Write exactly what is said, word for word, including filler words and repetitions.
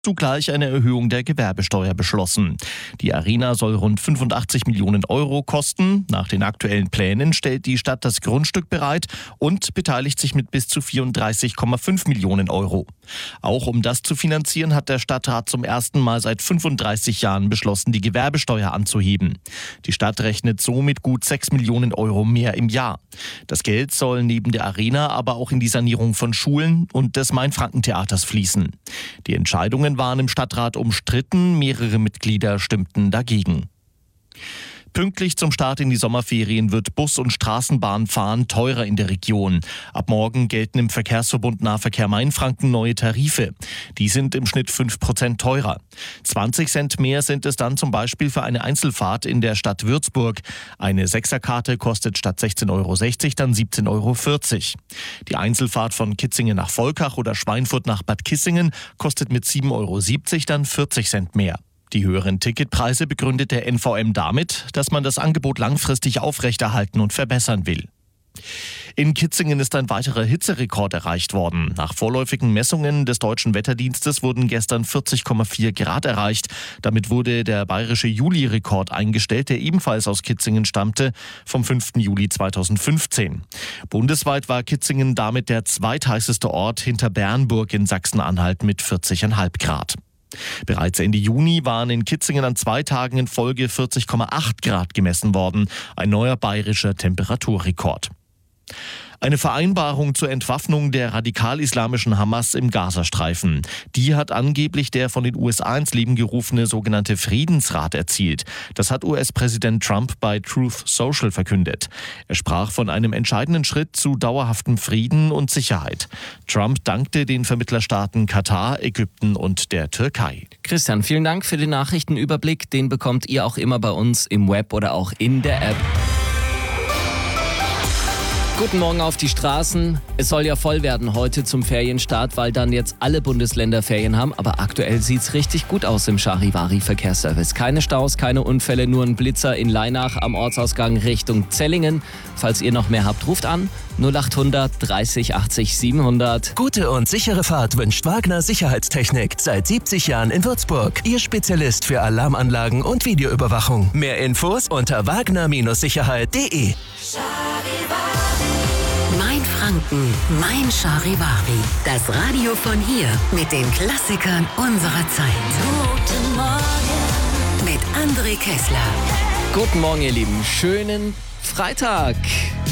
Zugleich eine Erhöhung der Gewerbesteuer beschlossen. Die Arena soll rund fünfundachtzig Millionen Euro kosten. Nach den aktuellen Plänen stellt die Stadt das Grundstück bereit und beteiligt sich mit bis zu vierunddreißig Komma fünf Millionen Euro. Auch um das zu finanzieren, hat der Stadtrat zum ersten Mal seit fünfunddreißig Jahren beschlossen, die Gewerbesteuer anzuheben. Die Stadt rechnet so mit gut sechs Millionen Euro mehr im Jahr. Das Geld soll neben der Arena aber auch in die Sanierung von Schulen und des Mainfranken-Theaters fließen. Die Entscheidungen waren im Stadtrat umstritten, mehrere Mitglieder stimmten dagegen. Pünktlich zum Start in die Sommerferien wird Bus- und Straßenbahnfahren teurer in der Region. Ab morgen gelten im Verkehrsverbund Nahverkehr Mainfranken neue Tarife. Die sind im Schnitt fünf Prozent teurer. zwanzig Cent mehr sind es dann zum Beispiel für eine Einzelfahrt in der Stadt Würzburg. Eine Sechserkarte kostet statt sechzehn Euro sechzig dann siebzehn Euro vierzig. Die Einzelfahrt von Kitzingen nach Volkach oder Schweinfurt nach Bad Kissingen kostet mit sieben Euro siebzig dann vierzig Cent mehr. Die höheren Ticketpreise begründet der N V M damit, dass man das Angebot langfristig aufrechterhalten und verbessern will. In Kitzingen ist ein weiterer Hitzerekord erreicht worden. Nach vorläufigen Messungen des Deutschen Wetterdienstes wurden gestern vierzig Komma vier Grad erreicht. Damit wurde der bayerische Juli-Rekord eingestellt, der ebenfalls aus Kitzingen stammte, vom fünften Juli zweitausendfünfzehn. Bundesweit war Kitzingen damit der zweitheißeste Ort hinter Bernburg in Sachsen-Anhalt mit vierzig Komma fünf Grad. Bereits Ende Juni waren in Kitzingen an zwei Tagen in Folge vierzig Komma acht Grad gemessen worden. Ein neuer bayerischer Temperaturrekord. Eine Vereinbarung zur Entwaffnung der radikal-islamischen Hamas im Gazastreifen. Die hat angeblich der von den U S A ins Leben gerufene sogenannte Friedensrat erzielt. Das hat U S-Präsident Trump bei Truth Social verkündet. Er sprach von einem entscheidenden Schritt zu dauerhaftem Frieden und Sicherheit. Trump dankte den Vermittlerstaaten Katar, Ägypten und der Türkei. Christian, vielen Dank für den Nachrichtenüberblick. Den bekommt ihr auch immer bei uns im Web oder auch in der App. Guten Morgen auf die Straßen. Es soll ja voll werden heute zum Ferienstart, weil dann jetzt alle Bundesländer Ferien haben. Aber aktuell sieht's richtig gut aus im Charivari-Verkehrsservice. Keine Staus, keine Unfälle, nur ein Blitzer in Leinach am Ortsausgang Richtung Zellingen. Falls ihr noch mehr habt, ruft an null acht hundert dreißig achtzig siebenhundert. Gute und sichere Fahrt wünscht Wagner Sicherheitstechnik. Seit siebzig Jahren in Würzburg. Ihr Spezialist für Alarmanlagen und Videoüberwachung. Mehr Infos unter wagner Sicherheit punkt de. Mainfranken, mein Charivari. Das Radio von hier mit den Klassikern unserer Zeit. Guten Morgen mit André Kessler. Guten Morgen, ihr Lieben. Schönen Freitag.